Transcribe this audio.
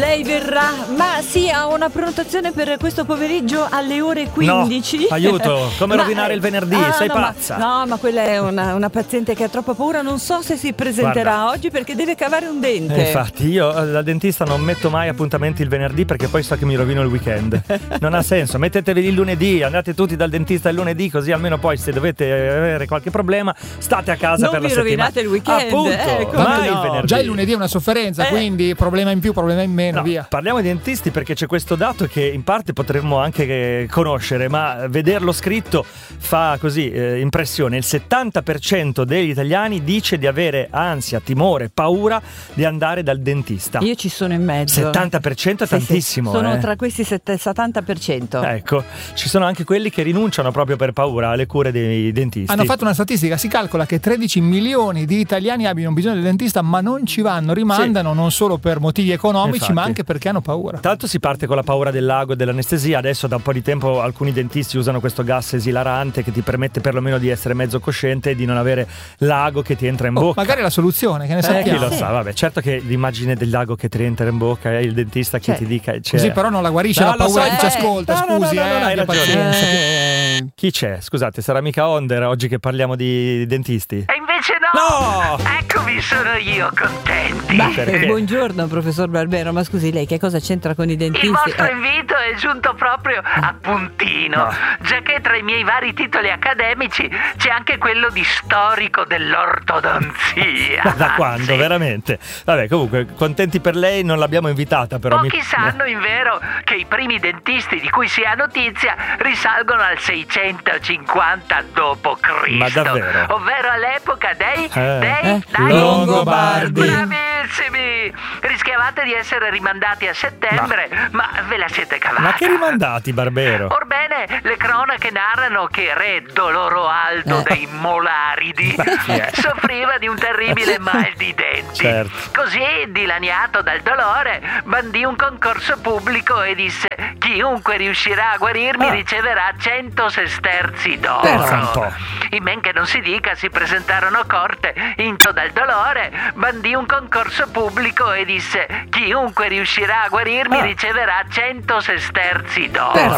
lei verrà, ma sì, ha una prenotazione per questo pomeriggio alle ore 15. No, aiuto, come rovinare il venerdì, sei pazza. Ma quella è una paziente che ha troppa paura, non so se si presenterà oggi perché deve cavare un dente. Infatti io da dentista non metto mai appuntamenti il venerdì perché poi so che mi rovino il weekend. Non ha senso, mettetevi il lunedì, andate tutti dal dentista il lunedì, così almeno poi se dovete avere qualche problema state a casa non per la settimana. Non vi rovinate il weekend. Appunto, mai il venerdì. Già il lunedì è una sofferenza, quindi problema in più, problema in meno, via. Parliamo di dentisti perché c'è questo dato che in parte potremmo anche conoscere, ma vederlo scritto fa così impressione. Il 70% degli italiani dice di avere ansia, timore, paura di andare dal dentista. Io ci sono in mezzo. 70% è tantissimo. Sono tra questi 70%. Ecco, ci sono anche quelli che rinunciano proprio per paura alle cure dei dentisti. Hanno fatto una statistica, si calcola che 13 milioni di italiani abbiano bisogno del dentista ma non ci vanno, rimandano, non solo per motivi economici. Infatti. Ma anche perché hanno paura. Tanto si parte con la paura del lago e dell'anestesia. Adesso da un po' di tempo alcuni dentisti usano questo gas esilarante che ti permette perlomeno di essere mezzo cosciente e di non avere l'ago che ti entra in bocca. Magari è la soluzione, che ne sappiamo. Chi lo sa, vabbè, certo che l'immagine del lago che ti entra in bocca è il dentista che ti dica così però non la guarisce la paura che ci ascolta. Scusi, hai ragione. Pazienza. Chi c'è? Scusate, sarà mica Onder oggi che parliamo di dentisti? E invece no! Eccomi, sono io, contenti. Buongiorno professor Barbero, ma scusi, lei che cosa c'entra con i dentisti? Il vostro invito è giunto proprio a puntino, già che tra i miei vari titoli accademici c'è anche quello di storico dell'ortodonzia. Ma da quando? Veramente? Vabbè, comunque, contenti per lei, non l'abbiamo invitata però. Pochi sanno invero che i primi dentisti di cui si ha notizia risalgono al 650 d.C. Ma davvero? Ovvero all'epoca dei Longobardi. Bravissimi! Rischiavate di essere rimandati a settembre, ma ve la siete cavata. Ma che rimandati, Barbero? Orbene, le cronache narrano che re Doloroaldo dei Molaridi soffriva di un terribile mal di denti. Certo. Così, dilaniato dal dolore, bandì un concorso pubblico e disse: chiunque riuscirà a guarirmi riceverà 100 sesterzi d'oro. Pensa un po'. In men che non si dica, si presentarono a corte, into dal dolore, bandì un concorso pubblico e disse: chiunque riuscirà a guarirmi riceverà 100 sesterzi d'oro.